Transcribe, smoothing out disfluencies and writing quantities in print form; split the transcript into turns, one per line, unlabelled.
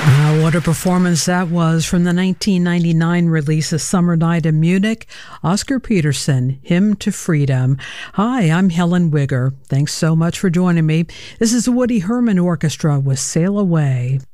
What a performance that was from the 1999 release, A Summer Night in Munich. Oscar Peterson, Hymn to Freedom. Hi, I'm Helen Wigger. Thanks so much for joining me. This is the Woody Herman Orchestra with Sail Away.